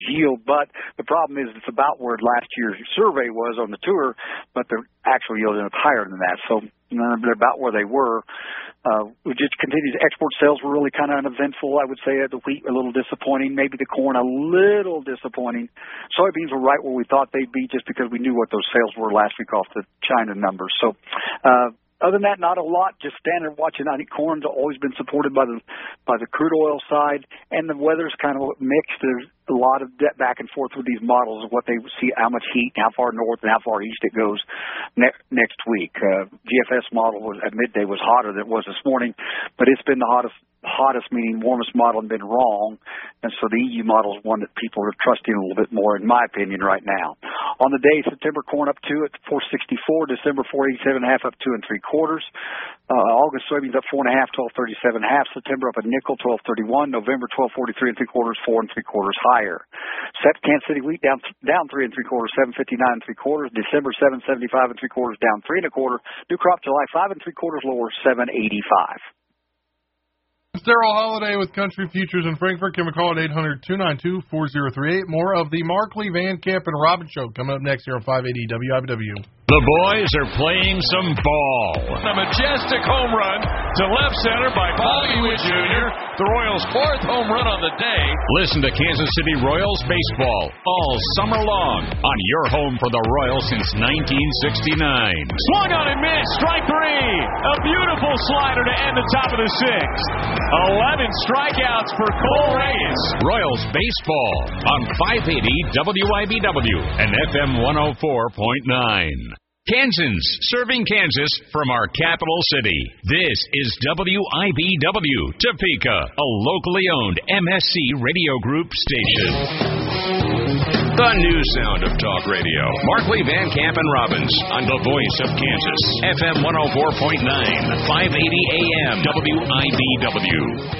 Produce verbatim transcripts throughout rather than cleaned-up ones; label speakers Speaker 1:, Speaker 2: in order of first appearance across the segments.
Speaker 1: yield. But the problem is it's about where last year's survey was on the tour, but the actual yield ended up higher than that. So you know, they're about where they were. Uh, we just continued. Export sales were really kind of uneventful, I would say. The wheat a little disappointing, maybe the corn a little disappointing. Soybeans were right where we thought they'd be, just because we knew what those sales were last week off the China numbers. So, uh, other than that, not a lot. Just standing watching. I think corn's always been supported by the by the crude oil side, and the weather's kind of mixed. There's a lot of back and forth with these models of what they see, how much heat, how far north, and how far east it goes ne- next week. Uh, G F S model was, at midday was hotter than it was this morning, but it's been the hottest, hottest meaning warmest model, and been wrong. And so the E U model is one that people are trusting a little bit more, in my opinion, right now. On the day, September corn up two at four sixty-four, December four eighty-seven and a half, up two and three quarters. Uh, August soybeans up four and a half, twelve thirty-seven and a half. September up a nickel, twelve thirty-one. November twelve forty-three and three quarters, four and three quarters higher. Sep Kansas City wheat down down three and three quarters, seven fifty-nine and three quarters. December seven seventy-five and three quarters, down three and a quarter. New crop July five and three quarters, lower seven eighty-five.
Speaker 2: Darrell Holiday with Country Futures in Frankfort. Give me a call at eight hundred, two nine two, four zero three eight. More of the Markley, Van Camp, and Robbins Show coming up next here on five eighty W I B W.
Speaker 3: The boys are playing some ball. A majestic home run to left center by Bobby Witt Junior The Royals' fourth home run on the day. Listen to Kansas City Royals baseball all summer long on your home for the Royals since nineteen sixty-nine. Swung on and missed. Strike three. A beautiful slider to end the top of the sixth. eleven strikeouts for Cole Reyes. Royals baseball on five eighty W I B W and F M one oh four point nine. Kansans, serving Kansas from our capital city. This is W I B W, Topeka, a locally owned M S C Radio Group station. The new sound of talk radio. Markley, Van Camp, and Robbins on the voice of Kansas. F M one oh four point nine, five eighty A M, W I B W.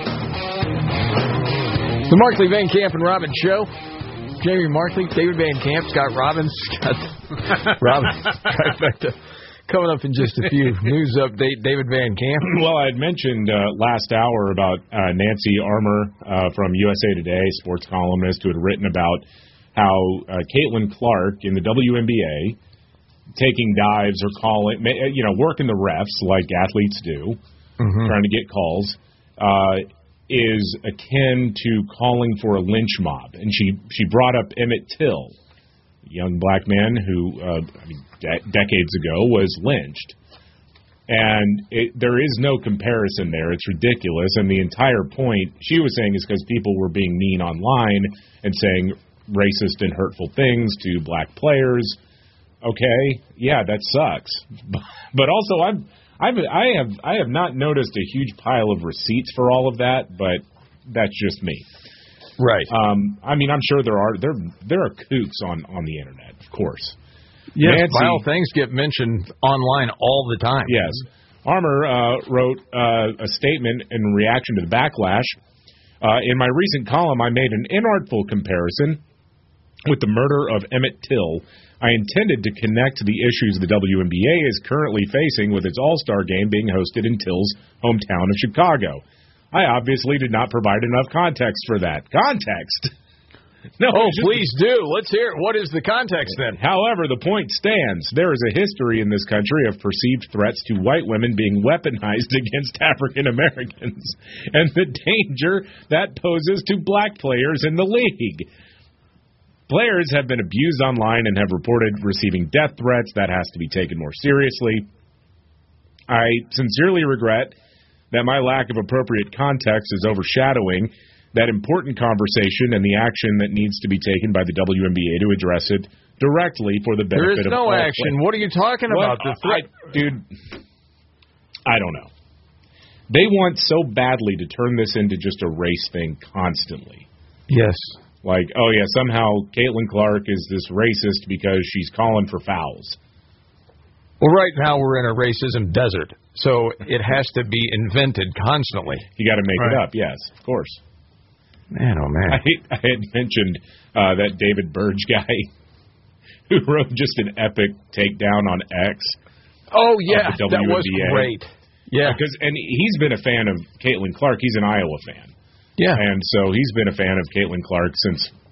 Speaker 4: The Markley, Van Camp, and Robbins Show. Jamie Markley, David Van Camp, Scott Robbins. Scott Robbins, trifecta. Coming up in just a few. News update, David Van Camp.
Speaker 5: Well, I had mentioned uh, last hour about uh, Nancy Armour uh, from U S A Today, sports columnist, who had written about how uh, Caitlin Clark in the W N B A, taking dives or calling, you know, working the refs like athletes do, mm-hmm. trying to get calls, uh, is akin to calling for a lynch mob. And she, she brought up Emmett Till, a young black man who, uh, I mean, de- decades ago was lynched. And it, there is no comparison there. It's ridiculous. And the entire point she was saying is because people were being mean online and saying racist and hurtful things to black players. Okay, yeah, that sucks. But also, I'm, I've, I have, I have not noticed a huge pile of receipts for all of that. But that's just me.
Speaker 4: Right.
Speaker 5: Um, I mean, I'm sure there are there there are kooks on, on the internet, of course.
Speaker 4: Yes,
Speaker 5: Nancy,
Speaker 4: vile things get mentioned online all the time.
Speaker 5: Yes. Armour uh, wrote uh, a statement in reaction to the backlash. Uh, in my recent column, I made an inartful comparison with the murder of Emmett Till. I intended to connect to the issues the W N B A is currently facing with its All-Star game being hosted in Till's hometown of Chicago. I obviously did not provide enough context for that. Context?
Speaker 4: No, oh, please do. Let's hear it. What is the context then?
Speaker 5: However, the point stands. There is a history in this country of perceived threats to white women being weaponized against African Americans and the danger that poses to black players in the league. Players have been abused online and have reported receiving death threats. That has to be taken more seriously. I sincerely regret that my lack of appropriate context is overshadowing that important conversation and the action that needs to be taken by the W N B A to address it directly for the benefit of all.
Speaker 4: There is no action.
Speaker 5: Players.
Speaker 4: What are you talking
Speaker 5: what?
Speaker 4: about? The threat?
Speaker 5: I, dude, I don't know. They want so badly to turn this into just a race thing constantly.
Speaker 4: Yes.
Speaker 5: Like, oh, yeah, somehow Caitlin Clark is this racist because she's calling for fouls.
Speaker 4: Well, right now we're in a racism desert, so it has to be invented constantly.
Speaker 5: You got to make
Speaker 4: right.
Speaker 5: it up, yes, of course.
Speaker 4: Man, oh, man.
Speaker 5: I, I had mentioned uh, that David Burge guy who wrote just an epic takedown on X.
Speaker 4: Oh, yeah, that was great. Yeah.
Speaker 5: Because, and he's been a fan of Caitlin Clark. He's an Iowa fan.
Speaker 4: Yeah.
Speaker 5: And so he's been a fan of Caitlin Clark since